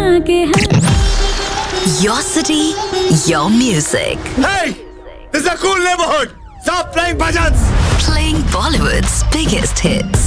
Your city, your music. Hey! This is a cool neighborhood! Stop playing bhajans! Playing Bollywood's biggest hits.